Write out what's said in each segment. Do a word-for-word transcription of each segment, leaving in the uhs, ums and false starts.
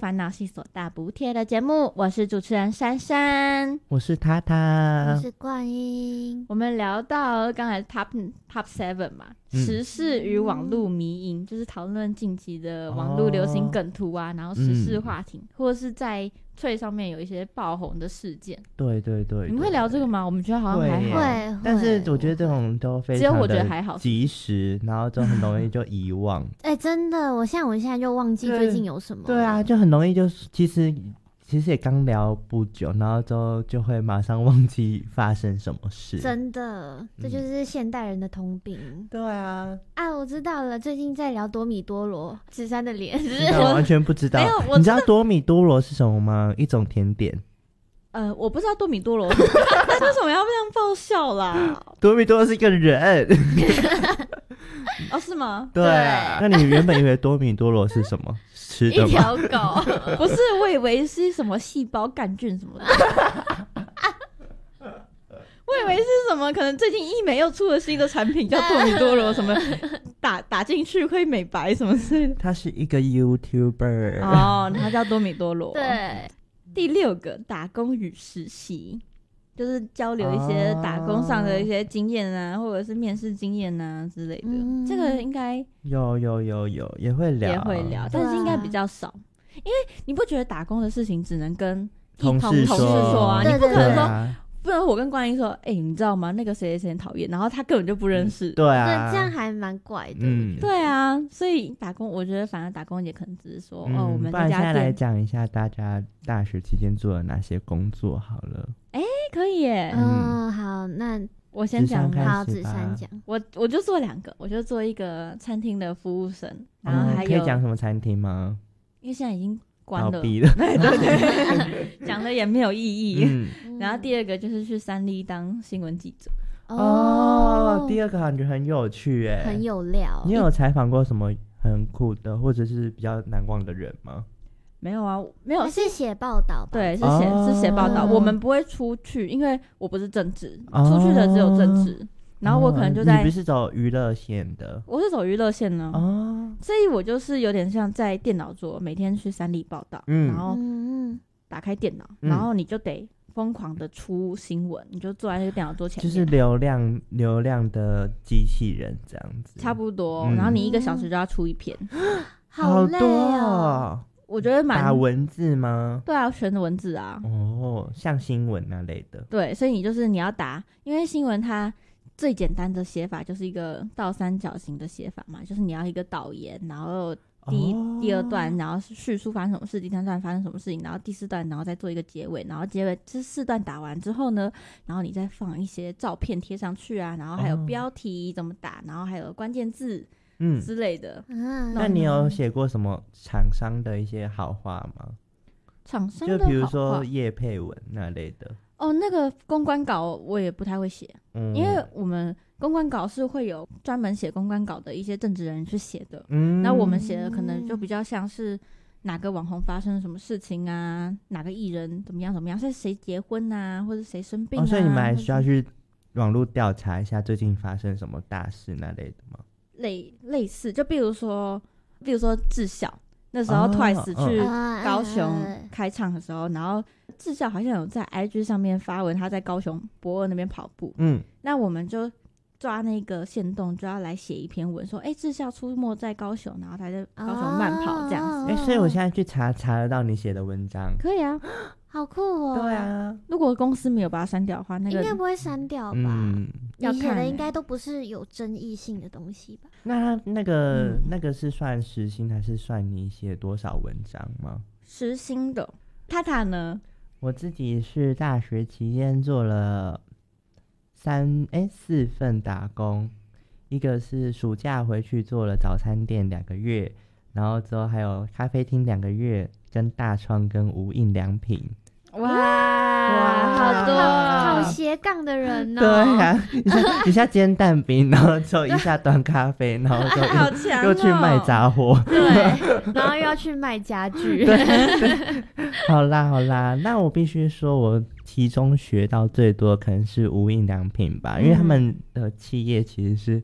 烦恼系所大补帖的节目，我是主持人珊珊， 我是塔塔， 我是冠英。 我们聊到刚才 top top seven 嘛、嗯、时事与网络迷因，就是讨论近期的网络流行梗图啊、哦、然后时事话题、嗯、或者是在脆上面有一些爆红的事件。 对对 对, 对， 你们会聊这个吗？我们觉得好像还好， 会， 但是我觉得这种都非常的只有我觉得还好， 及时，然后就很容易就遗忘。 哎、欸，真的，我像我现在就忘记最近有什么。 对啊，就很容易就其实其实也刚聊不久，然后之后就会马上忘记发生什么事。 真的，这就是现代人的通病。 嗯、对啊。 啊，我知道了，最近在聊多米多罗，芷珊的脸。 我完全不知道。 没有，我你知道多米多罗是什么吗？一种甜点。 呃，我不知道多米多罗，但为什么要这样爆笑啦？ 多米多罗是一个人。 哦，是吗？ 对啊。那你原本以为多米多罗是什么？吃的吗？ 一条狗。 不是，我以为是什么细胞杆菌什么的。我以为是什么，可能最近医美又出了新的产品叫多米多罗，什么打打进去会美白什么之类的。 他是一个 YouTuber 哦，他叫多米多罗。 对。 第六个，打工与实习，就是交流一些打工上的一些经验啊、哦、或者是面试经验啊之类的、嗯、这个应该有有有有也会聊也会聊，但是应该比较少，因为你不觉得打工的事情只能跟同事同事说啊，你不可能说、 啊、 不然我跟冠英说哎、欸，你知道吗那个谁谁谁很讨厌，然后他根本就不认识、 嗯、对啊， 这样还蛮怪的、 嗯、 对啊，所以打工我觉得反而打工也可能只是说、嗯、哦，我们不然现在来讲一下大家大学期间做了哪些工作好了。 哎、欸，可以耶。 嗯，好，那我先讲， 好，芷珊讲。 我我就做两个，我就做一个餐厅的服务生，然后还有、 嗯、可以讲什么餐厅吗？ 因为现在已经关了， 倒闭了。 对对对，讲了也没有意义、 嗯。 然后第二个就是去三立当新闻记者。 哦，哦第二个感觉很有趣耶， 很有料。 你有采访过什么很酷的或者是比较难忘的人吗？ 没有啊，没有， 是写报道吧？ 对，是写、哦、是写报道。我们不会出去，因为我不是正职、 哦， 出去的只有正职。然后我可能就在、 哦、你不是走娱乐线的？ 我是走娱乐线呢。哦，所以我就是有点像在电脑桌，每天去三立报道、嗯，然后打开电脑、嗯，然后你就得疯狂的出新闻，你就坐在那个电脑桌前面， 就是流量流量的机器人这样子， 差不多。嗯、然后你一个小时就要出一篇， 好累哦。 我觉得蛮打文字吗？ 对啊，全是文字啊。 哦，像新闻那类的。 对，所以你就是你要打，因为新闻它最简单的写法就是一个倒三角形的写法嘛，就是你要一个导言，然后第一、哦、第二段，然后叙述发生什么事，第三段发生什么事情，然后第四段，然后再做一个结尾，然后结尾这四段打完之后呢，然后你再放一些照片贴上去啊，然后还有标题怎么打，然后还有关键字。嗯之类的、 嗯、 那你有写过什么厂商的一些好话吗？ 厂商的好话， 就比如说业配文那类的。 哦，那个公关稿我也不太会写、嗯、因为我们公关稿是会有专门写公关稿的一些政治人去写的，嗯，那我们写的可能就比较像是哪个网红发生什么事情啊，哪个艺人怎么样怎么样，是谁结婚啊，或者谁生病啊、 哦、所以你们还需要去网络调查一下最近发生什么大事那类的吗？ 类类似，就比如说，比如说智孝那时候 Twice 去高雄开唱的时候，哦、然后智孝好像有在 I G 上面发文，他在高雄博尔那边跑步，嗯，那我们就抓那个限动，就要来写一篇文，说，哎、欸，智孝出没在高雄，然后他在高雄慢跑这样子， 哎、哦欸，所以我现在去查查得到你写的文章， 可以啊。 好酷哦！ 对啊， 如果公司没有把它删掉的话，那个应该不会删掉吧？嗯，你写的应该都不是有争议性的东西吧？ 那那个、嗯、那个是算时薪还是算你写多少文章吗？ 时薪的。塔塔呢？ 我自己是大学期间做了三哎四份打工，一个是暑假回去做了早餐店两个月，然后之后还有咖啡厅两个月，跟大创跟无印良品。 哇哇，好多、哦、 好斜杠的人哦！ 对啊，一下一下煎蛋饼，然后就一下端咖啡，然后就又,、 哦、 又去卖杂货， 对，然后又要去卖家具。 对对，好啦好啦，那我必须说，我其中学到最多可能是无印良品吧，因为他们的企业其实是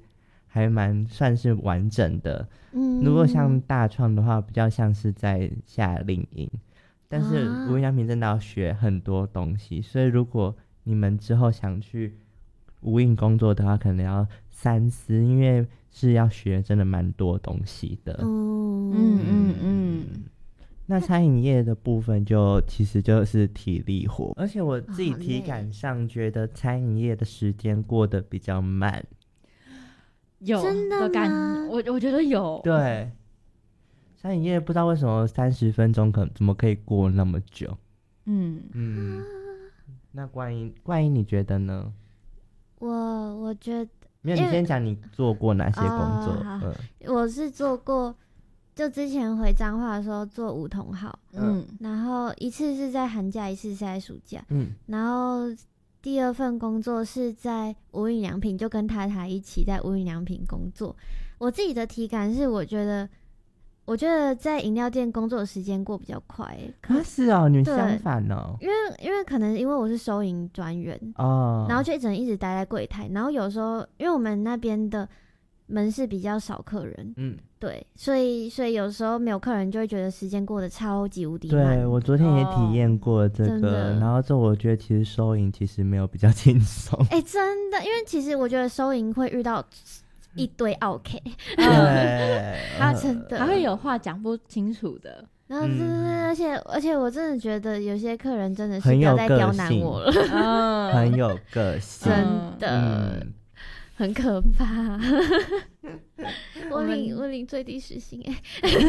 还蛮算是完整的。 嗯， 如果像大创的话，比较像是在夏令营，但是啊无印良品真的要学很多东西，所以如果你们之后想去无印工作的话，可能要三思，因为是要学真的蛮多东西的。 嗯嗯嗯嗯， 那餐饮业的部分就其实就是体力活，而且我自己哦好累体感上觉得餐饮业的时间过得比较慢。 有真的感吗我我觉得有， 对，餐饮业不知道为什么三十分钟可怎么可以过那么久。 嗯， 嗯，那关于关于你觉得呢？ 我我觉得没有，你因为先讲你做过哪些工作。 哦好嗯我是做过，就之前回彰化的时候做五同号， 嗯然后一次是在寒假，一次是在暑假， 嗯然后第二份工作是在无印良品，就跟太太一起在无印良品工作。我自己的体感是，我觉得，我觉得在饮料店工作的时间过比较快欸，可啊，是哦，你们对相反哦。 因为因为可能因为我是收银专员， 哦， 然后就一整一直待在柜台，然后有时候因为我们那边的门市比较少客人， 嗯， 对，所以所以有时候没有客人就会觉得时间过得超级无敌慢。 对我昨天也体验过这个， 真的然后这我觉得其实收银其实没有比较轻松。 哎、真的，因为其实我觉得收银会遇到一堆 OK， 对， 他真的还会有话讲不清楚的， 然后真的， 嗯而且而且我真的觉得有些客人真的是很有个不要再刁难性我了， 嗯， 很有个性。 真嗯的、 嗯， 很可怕。我我们领我领最低时薪哎、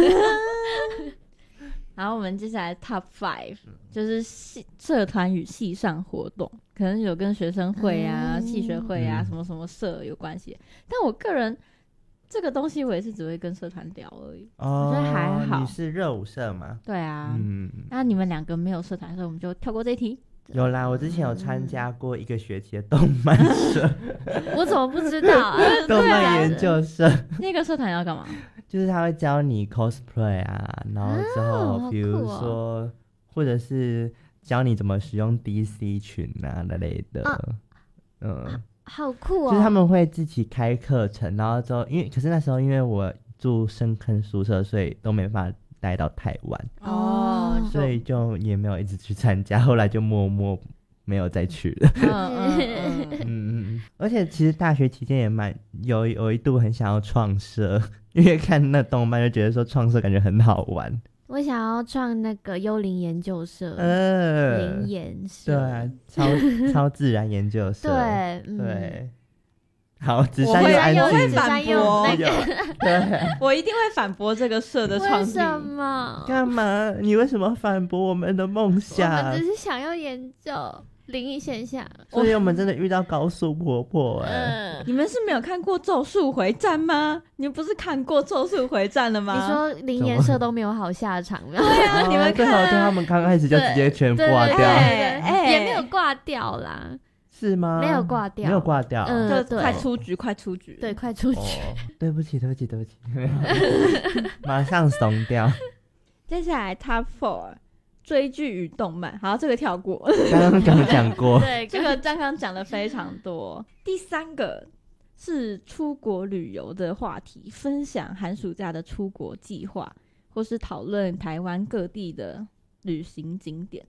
然后我们接下来 Top Five 就是系社团与系上活动，可能有跟学生会啊、 嗯系学会啊、 嗯什么什么社有关系。但我个人这个东西，我也是只会跟社团聊而已。 哦， 我觉得还好你是热舞社吗？ 对啊， 嗯， 那你们两个没有社团，所以我们就跳过这一题。 有啦，我之前有参加过一个学期的动漫社， 我怎么不知道啊？ 动漫研究社， 那个社团要干嘛？ 就是他会教你 cosplay 啊，然后之后好比如酷哦说，或者是教你怎么使用 D C 群啊那类的， 啊嗯， 好酷哦！ 就是他们会自己开课程，然后之后因为可是那时候因为我住深坑宿舍，所以都没办法待到太晚， 哦就所以就也没有一直去参加，后来就默默没有再去了。 嗯嗯嗯， 嗯嗯嗯，而且其实大学期间也蛮有有一度很想要创社，因为看那动漫就觉得说创社感觉很好玩。 我想要创那个幽灵研究社， 呃， 灵研社， 对啊，超超自然研究社， 对，嗯， 对。好，紫我会珊又安静我会反紫珊又驳那， 有对， 我一定会反驳这个社的创立。 为什么？ 干嘛？你为什么反驳我们的梦我们想只？是想要研究灵异现象。 所以我们真的遇到高速婆婆哎、 嗯， 你们是没有看过《咒术回战》吗？你们不是看过《咒术回战》了吗？ 你说灵研社都没有好下场吗？ 对啊，你们哦最好看啊对他们刚开始就直接全对对挂掉， 对哎也没有挂掉啦， 是吗？ 没有挂掉没有挂掉。 嗯就对快出局，快出局。 对，，快出去。 哦，对不起，对不起，对不起，马上怂掉。 接下来 Top Four 追剧与动漫，好，这个跳过。 刚刚刚讲过， 对， 这个刚刚讲的非常多。第三个是出国旅游的话题，分享寒暑假的出国计划，或是讨论台湾各地的旅行景点。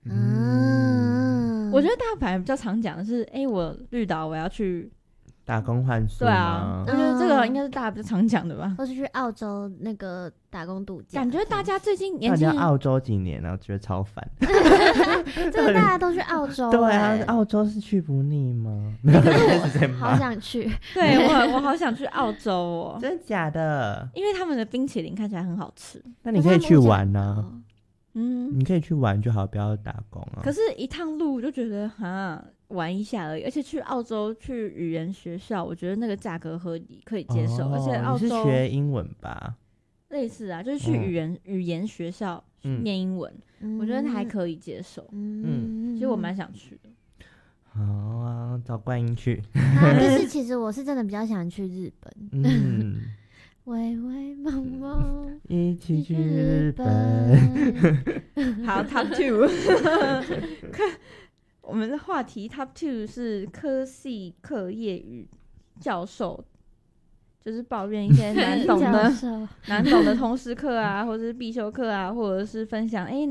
嗯， 我觉得大家反而比较常讲的是，哎、我绿岛我要去， 打工换宿对啊，我吗？ 觉得这个应该是大家比较常讲的吧。 或是去澳洲那个打工度假， 感觉大家最近年到底轻人要澳洲几年啊？我觉得超烦。 这个大家都去澳洲， 对啊欸， 澳洲是去不腻吗？没有，开始在好骂。 想去。 对我我好想去澳洲哦， 真的假的？ 因为他们的冰淇淋看起来很好吃。 那你可以去玩呢、 哦嗯， 你可以去玩就好，不要打工啊。 可是，一趟路就觉得哈玩一下而已，而且去澳洲去语言学校，我觉得那个价格合理，可以接受。 哦而且澳你是洲学英文吧？ 类似啊，就是去嗯语言、语言学校嗯念英文， 嗯我觉得还可以接受。 嗯， 其实我蛮想去的。 好啊，找观音去。 啊，但是其实我是真的比较想去日本， 嗯， 微微梦梦， 一起去日本。 本。 好，Top Two，我们的话题 Top Two 是科系课业与教授就是抱怨一些难懂教的授难懂的通识课啊，或者是必修课啊，或者是分享哎、诶